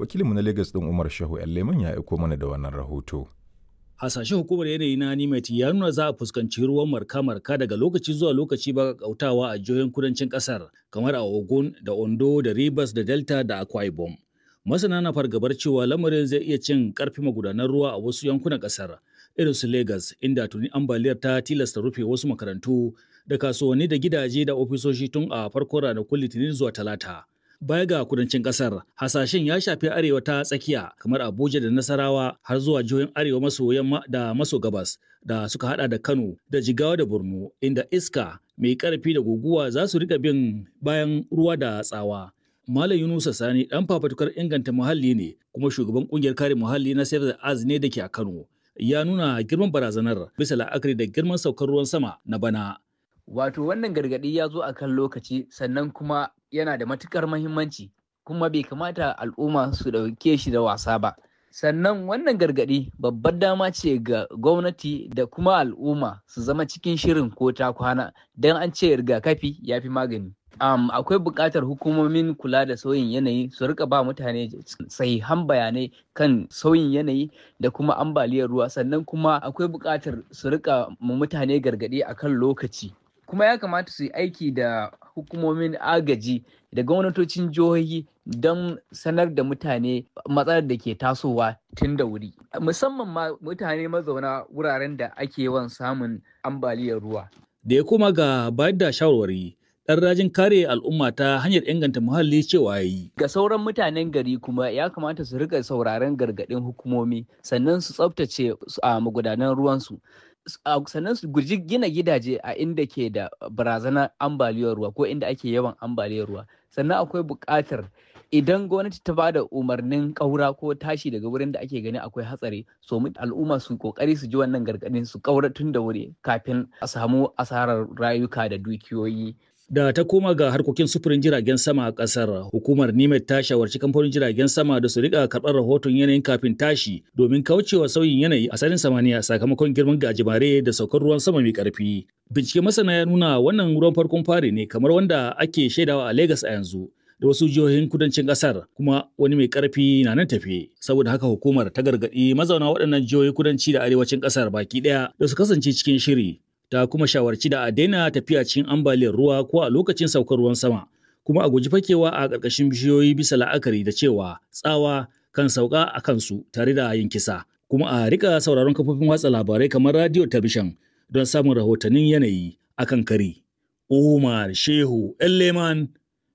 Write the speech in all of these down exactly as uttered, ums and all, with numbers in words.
Wakilinmu na Lagos ɗin Umar Shehu Leman ya aiko mana da wannan rahoto. Hasashen hukumar yanayi na NIMET ya nuna za a fuskanci ruwan marka-marka daga lokaci zuwa lokaci ba kautawa a jihohin kudancin kasar kamar a Ogun da Ondo da Rivers da Delta da Akwa Ibom. Masana na fargabar cewa lamarin zai iya cin karfi magudanan ruwa a wasu yankunan kasar irin su Lagos inda tuni ambaliyar ta tilasta rufe wasu makarantu da kasuwanni da gidaje da ofisoshi tun a farkon ranakun Litinin zuwa Talata. Baya ga kudancin kasar, hasashen ya shafi arewa ta tsakiya kamar Abuja da Nasarawa har zuwa jihohin arewa maso yamma da maso gabas da suka hada da Kano da Jigawa da Borno inda iska mai karfi da guguwa za su rika bin bayan ruwa da tsawa. Malam Yunusa Sani dan fafatukar inganta muhalli ne kuma shugaban kungiyar kare muhalli na Save the Earth ne da ke a Kano. Ya nuna girman barazanar bisa la'akari da girman saukar ruwan sama na bana. Wato wannan gargaɗi ya zo a kan lokaci sannan kuma yana da matukar mahimmanci kuma bai kamata al'umma su ɗauke shi da wasa ba. Sannan wannan gargaɗi babbar dama ce ga gwamnati da kuma al'umma su zama cikin shirin ko ta kwana don an ce rigakafi ya fi magani. Um, akwai buƙatar hukumomin kula da sauyin yanayi su rika ba mutane sahihan bayanai kan sauyin yanayi da kuma ambaliyar ruwa sannan kuma akwai buƙatar su rika ma mutane gargaɗi akan lokaci. Kuma ya kamata su yi aiki da hukumomin agaji da gwamnatocin jihohi don sanar da mutane matsalar da ke tasowa tun da wuri. Musamman ma mutane mazauna wuraren da ake yawan samun ambaliyar ruwa. Da ya koma ga bayar da shawarwari, ɗan rajin kare al'umma ta hanyar inganta muhalli cewa ya yi. Ga sauran mutanen gari kuma ya kamata su rika sauraron gargaɗin hukumomi sannan su tsaftace a magudanan ruwansu. Sannan su guji gina gidaje a inda ke da barazanar ambaliyar ruwa ko inda ake yawan ambaliyar ruwa. Sannan akwai buƙatar idan gwamnati ta ba da umarnin ƙaura ko tashi daga wurin da ake gani akwai hatsari, so al'umma su ƙoƙari su ji wannan gargaɗin su ƙaura tun da wuri kafin a samu asarar rayuka da dukiyoyi. Da ta koma ga harkokin sufurin jiragen sama a ƙasar, hukumar NIMET ta shawarci kamfanin jiragen sama da su rika karɓar rahoton yanayin kafin tashi domin kaucewa sauyin yanayi a sararin samaniya sakamakon girman gajimare da saukar ruwan sama mai ƙarfi. Bincike masana ya nuna wannan ruwan farkon fari ne kamar wanda ake shaidawa a Lagos a yanzu da wasu jihohin kudancin ƙasar kuma wani mai ƙarfi na nan tafe. Saboda haka hukumar ta gargaɗi mazauna waɗannan jihohi kudanci da arewacin ƙasar baki ɗaya da su kasance cikin shiri. Ta kuma shawarci da a daina tafiya cikin ambaliyar ruwa ko a lokacin saukar ruwan sama kuma a guji fakewa a ƙarƙashin bishiyoyi bisa la'akari da cewa tsawa kan sauka a kansu tare da yin kisa kuma a rika sauraron kafofin watsa labarai kamar radio talabishin don samun rahotannin yanayi akan kari. Umar Shehu Leman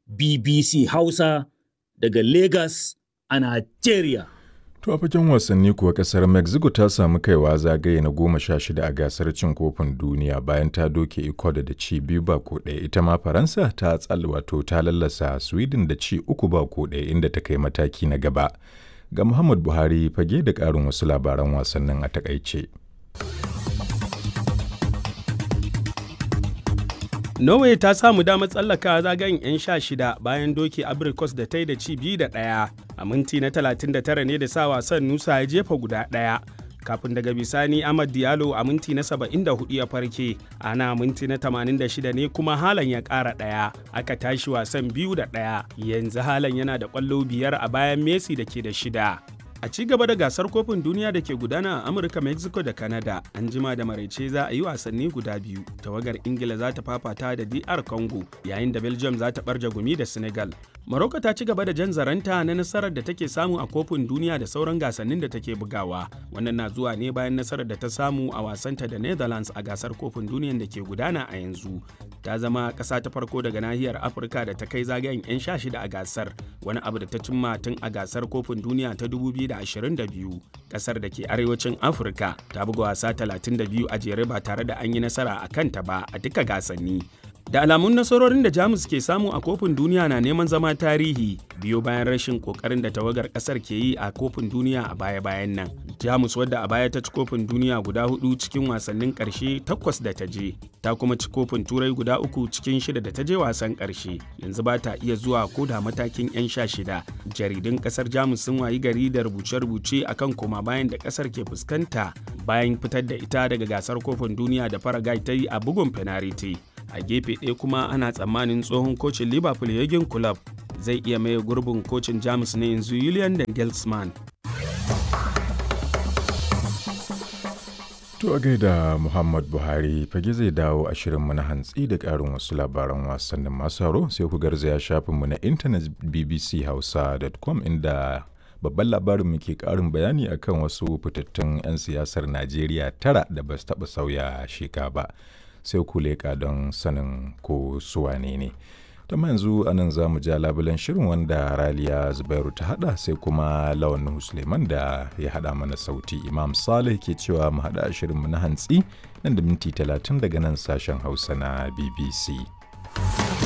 B B C Hausa daga Lagos a Nigeria. To a fagen wasanni kuwa kasar Mexico ta samu kaiwa zagaye na goma sha shida a gasar cin kofin duniya bayan ta doke Ecuador da ci biyu ba ko ɗaya. Ita ma Faransa ta tsal wato ta lallasa Sweden da ci uku ba ko ɗaya inda ta kai mataki na gaba. Ga Muhammad Buhari fage da ƙarin wasu labaran wasannin a takaice. Norway ta samu damar tsallaka zagayen 'yan sha shida bayan doki Abrikos da ta yi da ci biyu da ɗaya. A minti na talatin da tara ne da sa wasan Nusa ya jefa guda ɗaya. Kafin daga bisani Amad Diallo a minti na saba'in da hudu ya farke. Ana minti na tamanin da shida ne kuma Haaland ya ƙara ɗaya. Aka tashi wasan biyu da ɗaya. Yanzu Haaland yana da ƙwallo biyar a bayan Messi da ke da shida. A ci gaba da gasar kofin duniya da ke gudana a Amurka, Mexico da Canada, an jima da maraice za a yi wasanni guda biyu. Tawagar Ingila za ta fafata da D R Congo, yayin da Belgium za ta barja gumi da Senegal. Morocco ta ci gaba da jan zaranta na nasarar da take samu a kofin duniya da sauran gasannin da take bugawa. Wannan na zuwa ne bayan nasarar da ta samu a wasanta da Netherlands a gasar kofin duniyan da ke gudana a yanzu. Ta zama ƙasa ta farko daga nahiyar Afirka da ta kai zagayen 'yan sha shida a gasar, wani abu da ta cimma tun a gasar kofin duniya ta dubu biyu da ashirin da biyu. Kasar da ke arewacin Afirka ta buga wasa talatin da biyu a jere ba tare da an yi nasara a kanta ba a duka gasanni. Da alamun nasarorin da Jamus ke samu a kofin duniya na neman zama tarihi biyo bayan rashin kokarin da tawagar kasar ke yi a kofin duniya a baya-bayan nan. Jamus wadda a baya ta ci kofin duniya guda hudu cikin wasannin karshe takwas da ta je, ta kuma ci kofin turai guda uku cikin shida da ta je wasan karshe. Yanzu ba ta iya zuwa ko da matakin 'yan sha shida. Jaridun kasar Jamus sun wayi gari da rubuce-rubuce akan koma bayan da kasar ke fuskanta bayan fitar da ita daga gasar kofin duniya da Paraguay ta yi a bugun fenariti. A gefe ɗaya kuma ana tsammanin tsohon kocin Liverpool Jurgen Klopp zai iya maye gurbin kocin Jamus na yanzu Julian Nagelsmann. To a gaida Muhammad Buhari fage zai dawo a shirinmu na hantsi da ƙarin wasu labaran wasannin masu haro sai ku garzaya shafinmu na intanet b b c hausa dot com inda babban labarin muke ƙarin bayani akan wasu fitattun 'yan siyasar Najeriya tara da ba su taɓa sauya sheka ba sai ku leƙa don sanin ko su wane ne. Ta yanzu a nan za mu ja labulen shirin wanda Raliya Zubairu ta hada sai kuma Lawan Nuhu Suleiman da ya hada mana sauti. Imam Saleh ke cewa mu hada shirinmu na hantsi nan da minti talatin daga nan sashen Hausa na B B C.